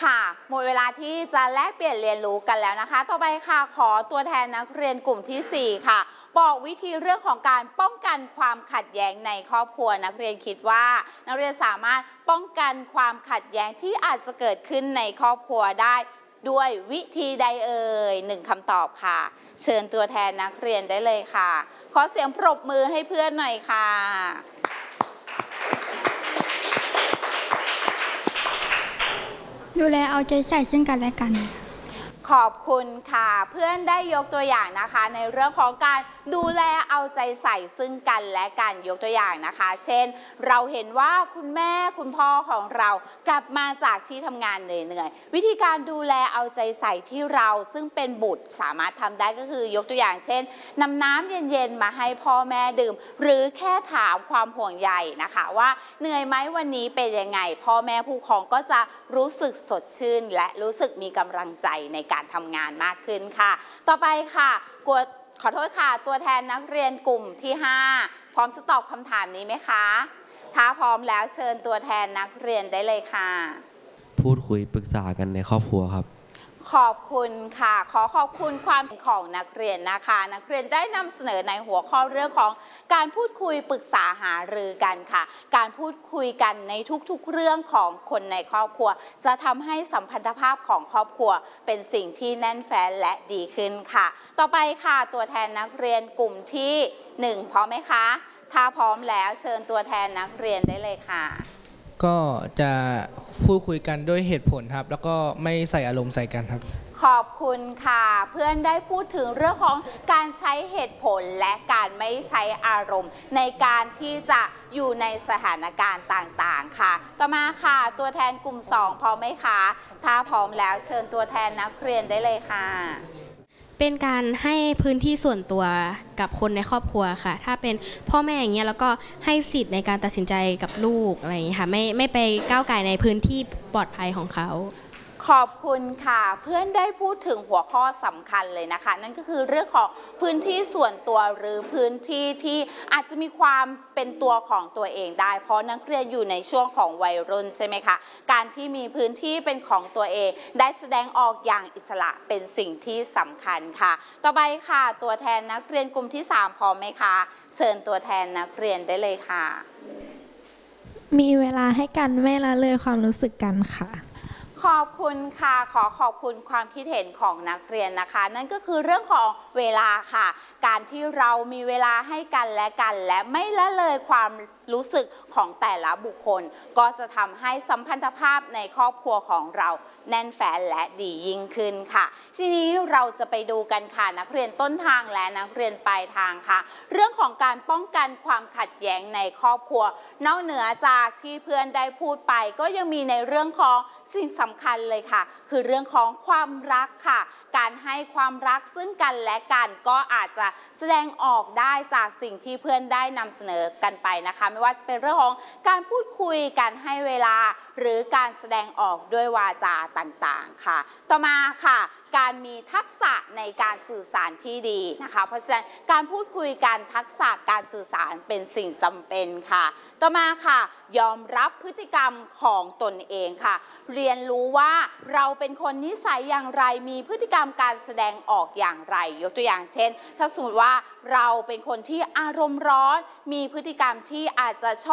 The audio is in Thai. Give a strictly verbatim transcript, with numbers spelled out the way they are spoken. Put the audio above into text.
ค่ะหมดเวลาที่จะแลกเปลี่ยนเรียนรู้กันแล้วนะคะต่อไปค่ะขอตัวแทนนักเรียนกลุ่มที่สี่ค่ะบอกวิธีเรื่องของการป้องกันความขัดแย้งในครอบครัวนักเรียนคิดว่านักเรียนสามารถป้องกันความขัดแย้งที่อาจจะเกิดขึ้นในครอบครัวได้ด้วยวิธีใดเอ่ยหนึ่งคำตอบค่ะเชิญตัวแทนนักเรียนได้เลยค่ะขอเสียงปรบมือให้เพื่อนหน่อยค่ะดูแลเอาใจใส่ซึ่งกันและกันขอบคุณค่ะเพื่อนได้ยกตัวอย่างนะคะในเรื่องของการดูแลเอาใจใส่ซึ่งกันและกันยกตัวอย่างนะคะเช่นเราเห็นว่าคุณแม่คุณพ่อของเรากลับมาจากที่ทำงานเหนื่อยๆวิธีการดูแลเอาใจใส่ที่เราซึ่งเป็นบุตรสามารถทำได้ก็คือยกตัวอย่างเช่นนำน้ำเย็นๆมาให้พ่อแม่ดื่มหรือแค่ถามความห่วงใยนะคะว่าเหนื่อยไหมวันนี้เป็นยังไงพ่อแม่ผู้ปกครองก็จะรู้สึกสดชื่นและรู้สึกมีกำลังใจในการทำงานมากขึ้นค่ะต่อไปค่ะกวดขอโทษค่ะตัวแทนนักเรียนกลุ่มที่ห้าพร้อมจะตอบคำถามนี้ไหมคะถ้าพร้อมแล้วเชิญตัวแทนนักเรียนได้เลยค่ะพูดคุยปรึกษากันในครอบครัวครับขอบคุณค่ะขอขอบคุณความเห็นของนักเรียนนะคะนักเรียนได้นำเสนอในหัวข้อเรื่องของการพูดคุยปรึกษาหารือกันค่ะการพูดคุยกันในทุกๆเรื่องของคนในครอบครัวจะทำให้สัมพันธภาพของครอบครัวเป็นสิ่งที่แน่นแฟ้นและดีขึ้นค่ะต่อไปค่ะตัวแทนนักเรียนกลุ่มที่หนึ่งพร้อมไหมคะถ้าพร้อมแล้วเชิญตัวแทนนักเรียนได้เลยค่ะก็จะพูดคุยกันด้วยเหตุผลครับแล้วก็ไม่ใส่อารมณ์ใส่กันครับขอบคุณค่ะเพื่อนได้พูดถึงเรื่องของการใช้เหตุผลและการไม่ใช้อารมณ์ในการที่จะอยู่ในสถานการณ์ต่างๆค่ะต่อมาค่ะตัวแทนกลุ่มสองพร้อมไหมคะถ้าพร้อมแล้วเชิญตัวแทนนักเรียนได้เลยค่ะเป็นการให้พื้นที่ส่วนตัวกับคนในครอบครัวค่ะถ้าเป็นพ่อแม่อย่างเงี้ยแล้วก็ให้สิทธิ์ในการตัดสินใจกับลูกอะไรอย่างเงี้ยค่ะไม่ไม่ไปก้าวไก่ในพื้นที่ปลอดภัยของเขาขอบคุณค่ะเพื่อนได้พูดถึงหัวข้อสำคัญเลยนะคะนั่นก็คือเรื่องของพื้นที่ส่วนตัวหรือพื้นที่ที่อาจจะมีความเป็นตัวของตัวเองได้เพราะนักเรียนอยู่ในช่วงของวัยรุ่นใช่ไหมคะการที่มีพื้นที่เป็นของตัวเองได้แสดงออกอย่างอิสระเป็นสิ่งที่สำคัญค่ะต่อไปค่ะตัวแทนนักเรียนกลุ่มที่สามพร้อมไหมคะเชิญตัวแทนนักเรียนได้เลยค่ะมีเวลาให้กันไม่ละเลยความรู้สึกกันค่ะขอบคุณค่ะขอขอบคุณความคิดเห็นของนักเรียนนะคะนั่นก็คือเรื่องของเวลาค่ะการที่เรามีเวลาให้กันและกันและไม่ละเลยความรู้สึกของแต่ละบุคคลก็จะทำให้สัมพันธภาพในครอบครัวของเราแน่นแฟ้นและดียิ่งขึ้นค่ะทีนี้เราจะไปดูกันค่ะนักเรียนต้นทางและนักเรียนปลายทางค่ะเรื่องของการป้องกันความขัดแย้งในครอบครัวนอกเหนือจากที่เพื่อนได้พูดไปก็ยังมีในเรื่องของสิ่งสำคัญเลยค่ะคือเรื่องของความรักค่ะการให้ความรักซึ่งกันและกันก็อาจจะแสดงออกได้จากสิ่งที่เพื่อนได้นำเสนอกันไปนะคะไม่ว่าจะเป็นเรื่องของการพูดคุยการให้เวลาหรือการแสดงออกด้วยวาจาต่างๆค่ะต่อมาค่ะการมีทักษะในการสื่อสารที่ดีนะคะเพราะฉะนั้นการพูดคุยกันทักษะการสื่อสารเป็นสิ่งจำเป็นค่ะต่อมาค่ะยอมรับพฤติกรรมของตนเองค่ะเรียนรู้ว่าเราเป็นคนนิสัยอย่างไรมีพฤติกรรมการแสดงออกอย่างไรยกตัวอย่างเช่นถ้าสมมติว่าเราเป็นคนที่อารมณ์ร้อนมีพฤติกรรมที่อาจจะชอบ